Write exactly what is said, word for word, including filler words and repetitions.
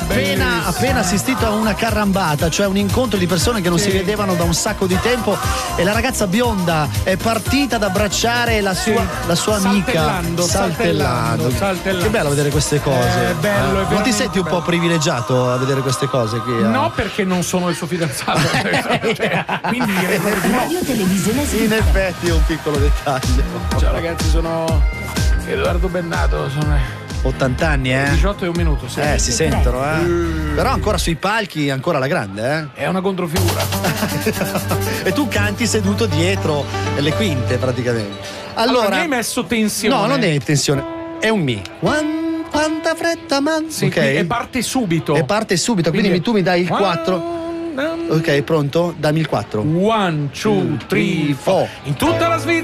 appena, appena assistito a una carrambata, cioè un incontro di persone che non Sì. si vedevano da un sacco di tempo, e la ragazza bionda è partita ad abbracciare la sua, Sì. la sua amica. Saltellando, saltellando, saltellando. Che bello vedere queste cose. È bello, è Non ti veramente senti un po' bello. privilegiato a vedere queste cose qui? eh? No, perché non sono il suo fidanzato. Cioè, quindi direi proprio di no. Radio Televisione In effetti è un piccolo dettaglio. Ciao ragazzi, sono Edoardo Bennato, sono ottanta anni, eh? diciotto e un minuto. Sì. Eh, si sentono, eh? Però ancora sui palchi, ancora alla grande, È una controfigura. eh? E tu canti seduto dietro le quinte, praticamente. Allora, Allora, mi hai messo tensione. no, non è tensione, è un mi. Quan- quanta fretta, man. Sì, ok. qui- e parte subito. E parte subito, quindi, Quindi- tu mi dai il quattro. Ok, pronto? Dammi il quattro. One, two, three, four. In tutta la Svizzera